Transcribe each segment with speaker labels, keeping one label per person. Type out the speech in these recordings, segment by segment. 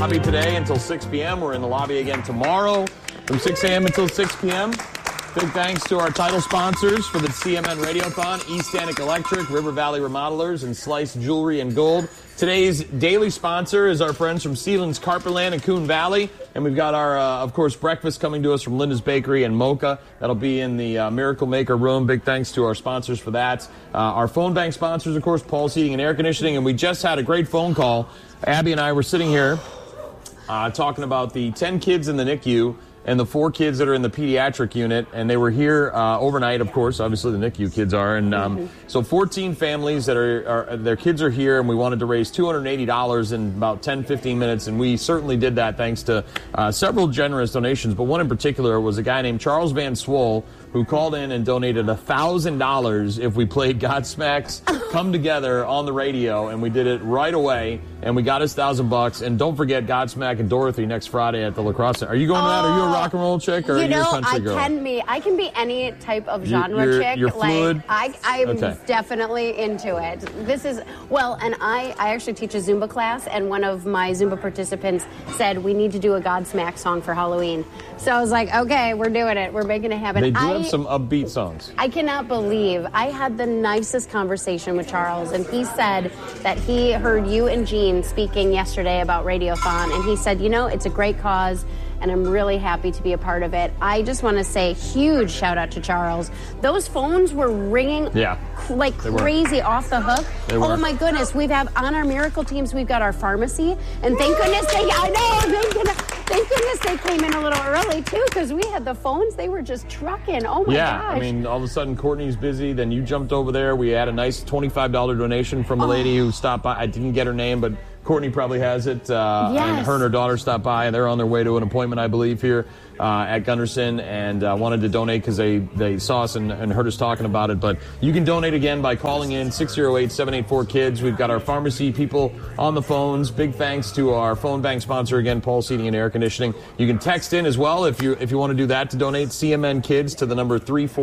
Speaker 1: lobby today until 6 p.m. We're in the lobby again tomorrow from 6 a.m. until 6 p.m. Big thanks to our title sponsors for the CMN Radiothon, East Stanek Electric, River Valley Remodelers, and Slice Jewelry and Gold. Today's daily sponsor is our friends from Sealands Carperland and Coon Valley. And we've got our, of course, breakfast coming to us from Linda's Bakery and Mocha. That'll be in the Miracle Maker room. Big thanks to our sponsors for that. Our phone bank sponsors, of course, Paul's Heating and Air Conditioning. And we just had a great phone call. Abby and I were sitting here talking about the 10 kids in the NICU and the 4 kids that are in the pediatric unit, and they were here overnight, of course. Obviously, the NICU kids are. And so 14 families that are their kids are here, and we wanted to raise $280 in about 10, 15 minutes, and we certainly did that thanks to several generous donations. But one in particular was a guy named Charles Van Swole, who called in and donated $1,000 if we played Godsmack's Come Together on the radio, and we did it right away, and we got us $1,000. And don't forget Godsmack and Dorothy next Friday at the Lacrosse Center. Are you going to that? Are you a rock and roll chick, or are you a country girl?
Speaker 2: I can be any type of genre chick.
Speaker 1: You're fluid?
Speaker 2: I'm definitely into it. This is, and I actually teach a Zumba class, and one of my Zumba participants said we need to do a Godsmack song for Halloween. So I was like, okay, we're doing it. We're making it happen.
Speaker 1: They do have some upbeat songs.
Speaker 2: I cannot believe I had the nicest conversation with Charles, and he said that he heard you and Jean speaking yesterday about Radiothon, and he said, it's a great cause, and I'm really happy to be a part of it. I just want to say huge shout out to Charles. Those phones were ringing like crazy off the hook. Oh my goodness. We have on our miracle teams, we've got our pharmacy, and thank goodness thank goodness they came in a little early too, because we had the phones. They were just trucking. Oh my gosh.
Speaker 1: I mean, all of a sudden Courtney's busy, then you jumped over there. We had a nice $25 donation from a lady who stopped by. I didn't get her name, but Courtney probably has it. And her and her daughter stopped by, and they're on their way to an appointment, I believe, here at Gunderson, and wanted to donate because they saw us and heard us talking about it. But you can donate again by calling in 608-784-KIDS. We've got our pharmacy people on the phones. Big thanks to our phone bank sponsor again, Paul's Heating and Air Conditioning. You can text in as well if you want to do that to donate CMN KIDS to the number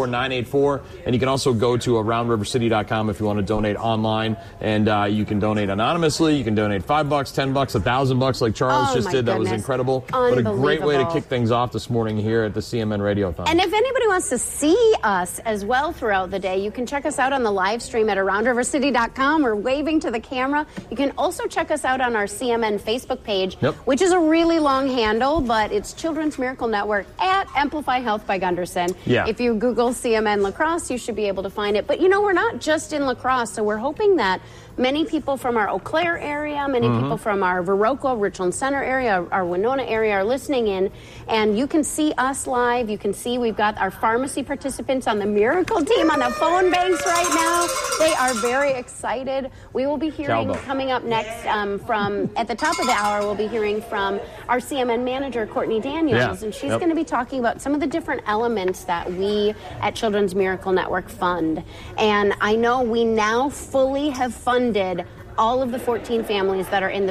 Speaker 1: 34984, and you can also go to roundrivercity.com if you want to donate online, and you can donate anonymously. You can donate $5, $10, $1,000 like Charles just did. That was incredible. What a great way to kick things off this morning here at the CMN Radiothon.
Speaker 2: And if anybody wants to see us as well throughout the day, you can check us out on the live stream at roundrivercity.com. We're waving to the camera. You can also check us out on our CMN Facebook page, which is a really long handle, but it's Children's Miracle Network at Amplify Health by Gunderson. If you Google CMN Lacrosse, you should be able to find it. But we're not just in Lacrosse, so we're hoping that many people from our Eau Claire area, many people from our Viroqua, Richland Center area, our Winona area are listening in, and you can see us live. You can see we've got our pharmacy participants on the Miracle team on the phone banks right now. They are very excited. We will be hearing coming up next from, at the top of the hour, we'll be hearing from our CMN manager, Courtney Daniels, and she's going to be talking about some of the different elements that we at Children's Miracle Network fund. And I know we now fully have funded all of the 14 families that are in the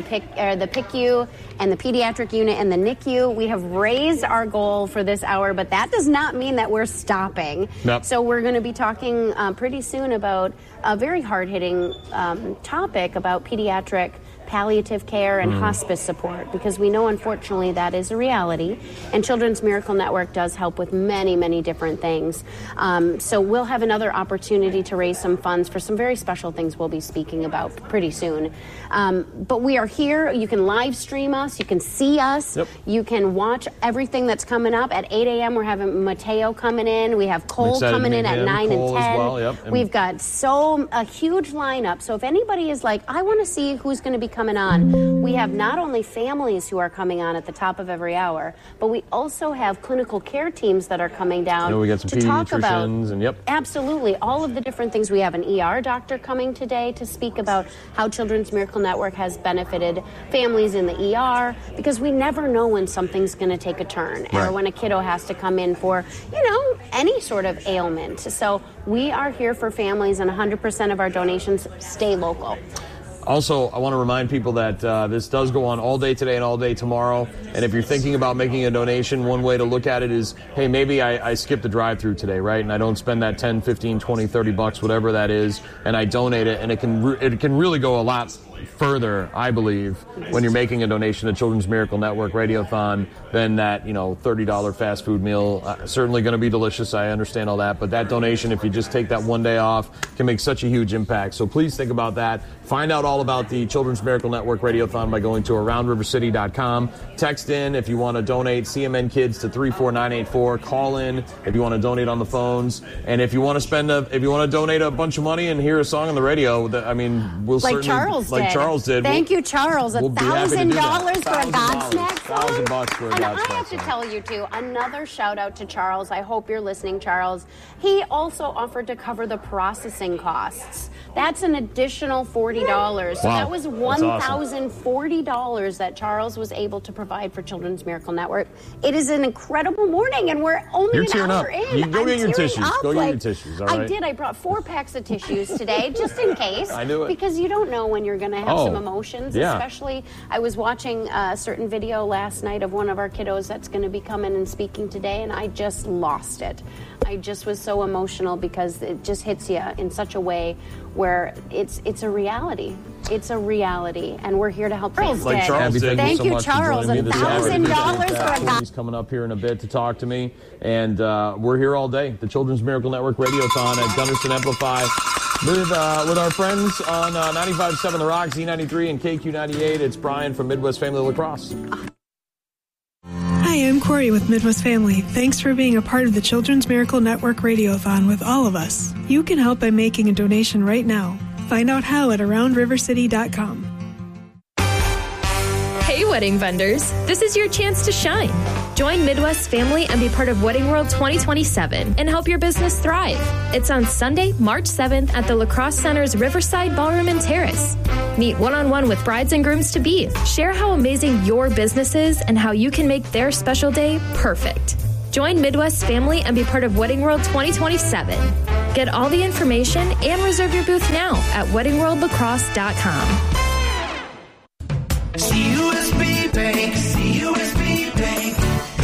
Speaker 2: PICU and the pediatric unit and the NICU. We have raised our goal for this hour, but that does not mean that we're stopping. So we're going to be talking pretty soon about a very hard-hitting topic about pediatric palliative care and hospice support, because we know, unfortunately, that is a reality. And Children's Miracle Network does help with many, many different things. So we'll have another opportunity to raise some funds for some very special things we'll be speaking about pretty soon. But we are here. You can live stream us. You can see us. You can watch everything that's coming up. At 8 a.m., we're having Mateo coming in. We have Cole coming in at 9 and 10. We've got a huge lineup. So if anybody is like, I want to see who's going to be coming on, we have not only families who are coming on at the top of every hour, but we also have clinical care teams that are coming down
Speaker 1: we got some
Speaker 2: to talk about
Speaker 1: and
Speaker 2: absolutely all of the different things. We have an ER doctor coming today to speak about how Children's Miracle Network has benefited families in the ER, because we never know when something's going to take a turn or when a kiddo has to come in for, any sort of ailment. So we are here for families, and 100% of our donations stay local.
Speaker 1: Also, I want to remind people that this does go on all day today and all day tomorrow. And if you're thinking about making a donation, one way to look at it is, hey, maybe I skipped the drive-through today, right? And I don't spend that 10, 15, 20, 30 bucks, whatever that is, and I donate it. And it can really go a lot further, I believe, when you're making a donation to Children's Miracle Network Radiothon than that, $30 fast food meal. Certainly going to be delicious. I understand all that. But that donation, if you just take that one day off, can make such a huge impact. So please think about that. Find out all about the Children's Miracle Network Radiothon by going to AroundRiverCity.com. Text in if you want to donate CMN Kids to 34984. Call in if you want to donate on the phones. And if you want to donate a bunch of money and hear a song on the radio, we'll
Speaker 2: like Charles did. Thank you, Charles. $1,000 for a Godsmack song.
Speaker 1: $1,000 for a Godsmack song.
Speaker 2: And I have to tell you, too, another shout out to Charles. I hope you're listening, Charles. He also offered to cover the processing costs. That's an additional $40. So that was $1,040 that Charles was able to provide for Children's Miracle Network. It is an incredible morning, and we're only an hour in.
Speaker 1: You go get your tissues. Go get your tissues, all right?
Speaker 2: I did. I brought 4 packs of tissues today, just in case.
Speaker 1: I knew it.
Speaker 2: Because you don't know when you're going to have some emotions. Yeah. Especially, I was watching a certain video last night of one of our kiddos that's going to be coming and speaking today, and I just lost it. I just was so emotional because it just hits you in such a way where it's a reality. It's a reality, and we're here to help families.
Speaker 1: Like Charles did.
Speaker 2: Thank you, Charles. $1,000 for a
Speaker 1: He's coming up here in a bit to talk to me, and we're here all day. The Children's Miracle Network Radiothon at Gunderson Amplify with our friends on 95.7 The Rock, Z93, and KQ98. It's Brian from Midwest Family Lacrosse.
Speaker 3: Hi, I'm Corey with Midwest Family. Thanks for being a part of the Children's Miracle Network Radiothon with all of us. You can help by making a donation right now. Find out how at AroundRiverCity.com.
Speaker 4: Hey, wedding vendors. This is your chance to shine. Join Midwest Family and be part of Wedding World 2027 and help your business thrive. It's on Sunday, March 7th at the La Crosse Center's Riverside Ballroom and Terrace. Meet one-on-one with brides and grooms-to-be. Share how amazing your business is and how you can make their special day perfect. Join Midwest Family and be part of Wedding World 2027. Get all the information and reserve your booth now at weddingworldlacrosse.com.
Speaker 5: CUSB Bank, CUSB Bank,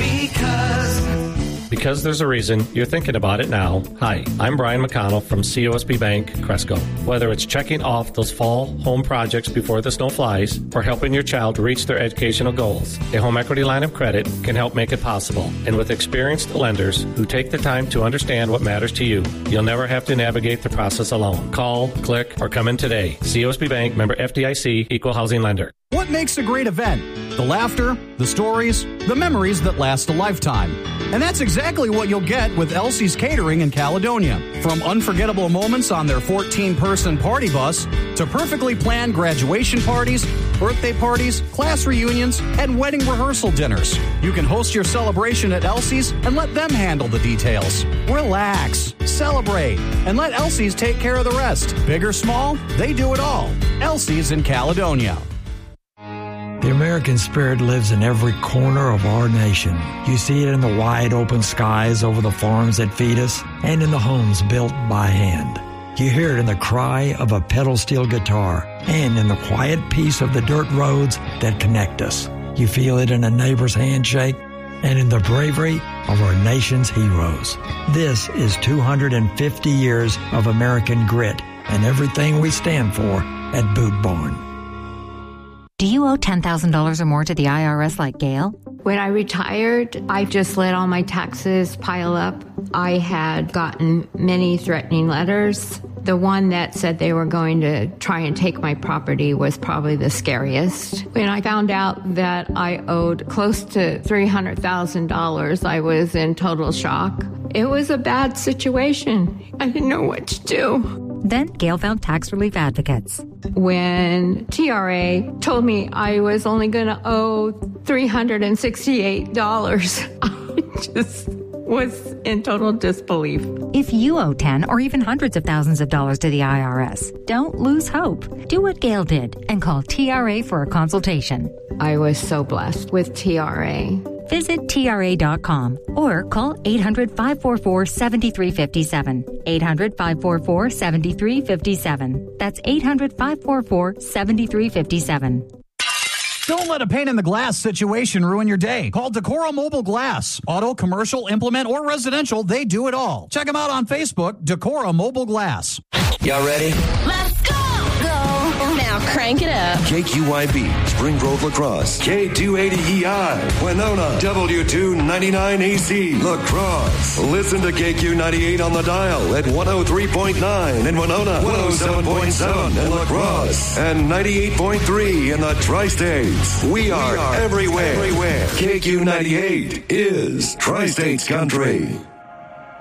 Speaker 5: because there's a reason you're thinking about it now. Hi, I'm Brian McConnell from CUSB Bank, Cresco. Whether it's checking off those fall home projects before the snow flies or helping your child reach their educational goals, a home equity line of credit can help make it possible. And with experienced lenders who take the time to understand what matters to you, you'll never have to navigate the process alone. Call, click, or come in today. CUSB Bank, member FDIC, equal housing lender.
Speaker 6: What makes a great event? The laughter, the stories, the memories that last a lifetime. And that's exactly what you'll get with Elsie's Catering in Caledonia. From unforgettable moments on their 14-person party bus to perfectly planned graduation parties, birthday parties, class reunions, and wedding rehearsal dinners. You can host your celebration at Elsie's and let them handle the details. Relax, celebrate, and let Elsie's take care of the rest. Big or small, they do it all. Elsie's in Caledonia.
Speaker 7: The American spirit lives in every corner of our nation. You see it in the wide open skies over the farms that feed us and in the homes built by hand. You hear it in the cry of a pedal steel guitar and in the quiet peace of the dirt roads that connect us. You feel it in a neighbor's handshake and in the bravery of our nation's heroes. This is 250 years of American grit and everything we stand for at Boot Barn.
Speaker 8: Do you owe $10,000 or more to the IRS like Gail?
Speaker 9: When I retired, I just let all my taxes pile up. I had gotten many threatening letters. The one that said they were going to try and take my property was probably the scariest. When I found out that I owed close to $300,000, I was in total shock. It was a bad situation. I didn't know what to do.
Speaker 8: Then Gail found Tax Relief Advocates.
Speaker 9: When TRA told me I was only going to owe $368, I just was in total disbelief.
Speaker 8: If you owe 10 or even hundreds of thousands of dollars to the IRS, don't lose hope. Do what Gail did and call TRA for a consultation.
Speaker 9: I was so blessed with TRA.
Speaker 8: Visit TRA.com or call 800-544-7357. 800-544-7357. That's 800-544-7357.
Speaker 6: Don't let a pane-in-the-glass situation ruin your day. Call Decora Mobile Glass. Auto, commercial, implement, or residential, they do it all. Check them out on Facebook, Decora Mobile Glass.
Speaker 5: Y'all ready?
Speaker 10: Let's go! Go! Now Crank it up.
Speaker 11: KQYB, Spring Grove La Crosse. K280EI, Winona. W299AC, La Crosse. Listen to KQ98 on the dial at 103.9 in Winona, 107.7 in La Crosse, and 98.3 in the Tri-States. We are everywhere. KQ98 is Tri-States Country.